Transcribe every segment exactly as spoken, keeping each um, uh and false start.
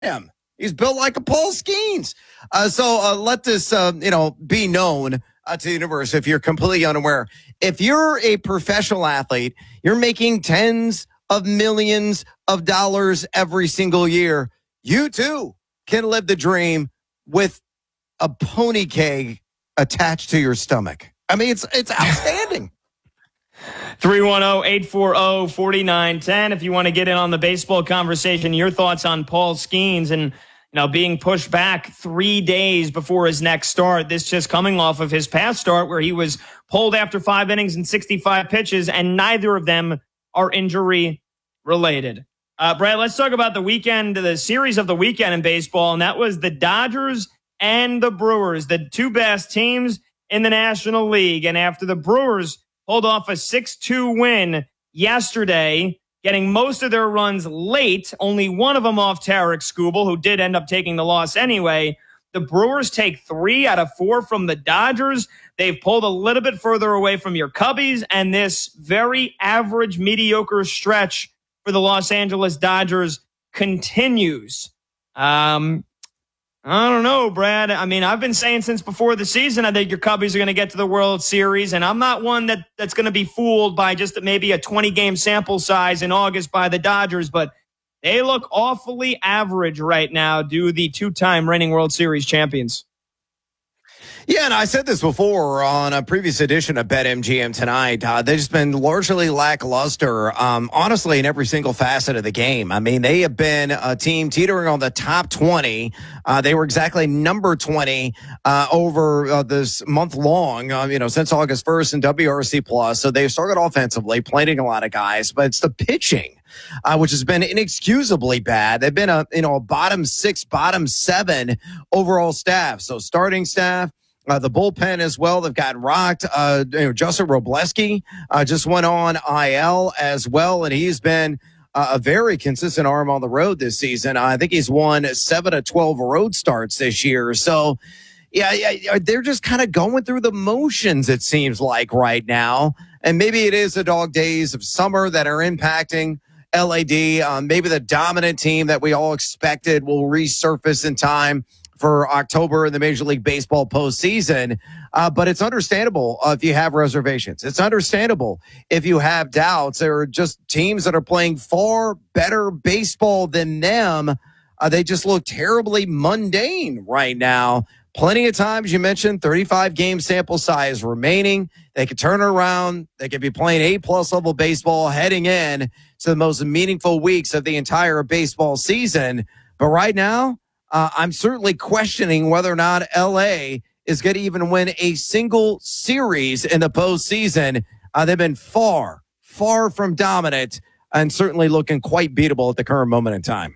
him. He's built like a Paul Skeens. Uh, so uh, let this, uh, you know, be known uh, to the universe if you're completely unaware. If you're a professional athlete, you're making tens of millions of dollars every single year. You too can live the dream with a pony keg attached to your stomach. I mean, it's it's outstanding. three one zero, eight four zero, four nine one zero. If you want to get in on the baseball conversation, your thoughts on Paul Skeens and, you know, being pushed back three days before his next start. This just coming off of his past start where he was pulled after five innings and sixty-five pitches, and neither of them are injury related. Uh, Brad, let's talk about the weekend, the series of the weekend in baseball, and that was the Dodgers and the Brewers, the two best teams in the National League. And after the Brewers pulled off a six two win yesterday, getting most of their runs late, only one of them off Tarek Skubal, who did end up taking the loss anyway. The Brewers take three out of four from the Dodgers. They've pulled a little bit further away from your Cubbies, and this very average, mediocre stretch for the Los Angeles Dodgers continues. Um, I don't know, Brad. I mean, I've been saying since before the season, I think your Cubbies are going to get to the World Series, and I'm not one that, that's going to be fooled by just maybe a twenty-game sample size in August by the Dodgers, but they look awfully average right now due to the two-time reigning World Series champions. Yeah, and I said this before on a previous edition of BetMGM Tonight. Uh, they've just been largely lackluster, um, honestly, in every single facet of the game. I mean, they have been a team teetering on the top twenty. Uh, they were exactly number twenty uh, over uh, this month long, uh, you know, since August first in W R C Plus. So they've started offensively, playing a lot of guys, but it's the pitching. Uh, which has been inexcusably bad. They've been a, you know, a bottom six, bottom seven overall staff. So starting staff, uh, the bullpen as well. They've gotten rocked. Uh, you know, Justin Robleski uh, just went on I L as well, and he's been uh, a very consistent arm on the road this season. I think he's won seven of twelve road starts this year. So, yeah, yeah they're just kind of going through the motions, it seems like, right now. And maybe it is the dog days of summer that are impacting L A D. Um, maybe the dominant team that we all expected will resurface in time for October in the Major League Baseball postseason. Uh, but it's understandable uh, if you have reservations. It's understandable if you have doubts. There are just teams that are playing far better baseball than them. Uh, they just look terribly mundane right now. Plenty of times, you mentioned thirty-five game sample size remaining. They could turn it around. They could be playing A-plus level baseball heading in to the most meaningful weeks of the entire baseball season. But right now, uh, I'm certainly questioning whether or not L A is going to even win a single series in the postseason. Uh, they've been far, far from dominant and certainly looking quite beatable at the current moment in time.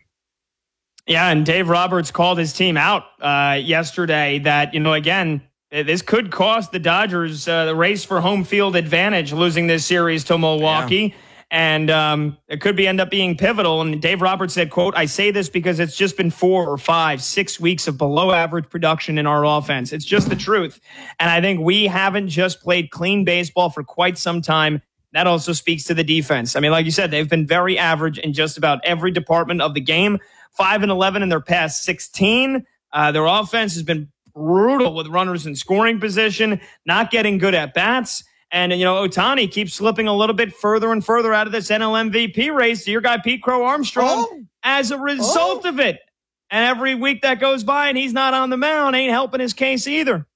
Yeah, and Dave Roberts called his team out uh, yesterday that, you know, again, this could cost the Dodgers uh, the race for home field advantage, losing this series to Milwaukee. Yeah. And um, it could be end up being pivotal. And Dave Roberts said, quote, "I say this because it's just been four or five, six weeks of below average production in our offense. It's just the truth. And I think we haven't just played clean baseball for quite some time. That also speaks to the defense. I mean, like you said, they've been very average in just about every department of the game. five and eleven in their past sixteen. Uh, their offense has been brutal with runners in scoring position, not getting good at bats. And, you know, Ohtani keeps slipping a little bit further and further out of this N L M V P race to your guy, Pete Crow Armstrong, oh. as a result oh. of it. And every week that goes by and he's not on the mound ain't helping his case either.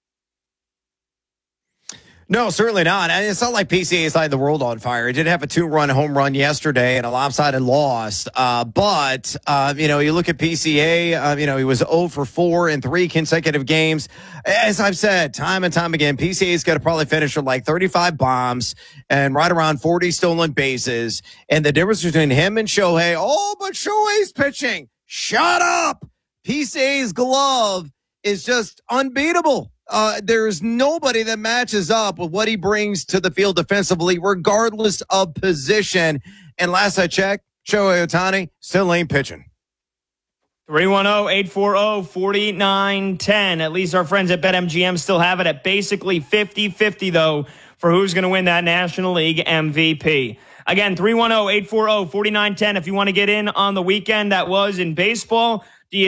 No, certainly not. And it's not like P C A is lighting the world on fire. He did have a two-run home run yesterday and a lopsided loss. Uh, but, uh, you know, you look at P C A, uh, you know, he was zero for four in three consecutive games. As I've said time and time again, P C A's got to probably finish with like thirty-five bombs and right around forty stolen bases. And the difference between him and Shohei, oh, but Shohei's pitching. Shut up. P C A's glove is just unbeatable. Uh, there's nobody that matches up with what he brings to the field defensively, regardless of position. And last I checked, Shohei Ohtani still ain't pitching. three one zero, eight four zero, four nine one zero. At least our friends at BetMGM still have it at basically fifty fifty, though, for who's going to win that National League M V P. Again, three one zero, eight four zero, four nine one zero if you want to get in on the weekend that was in baseball.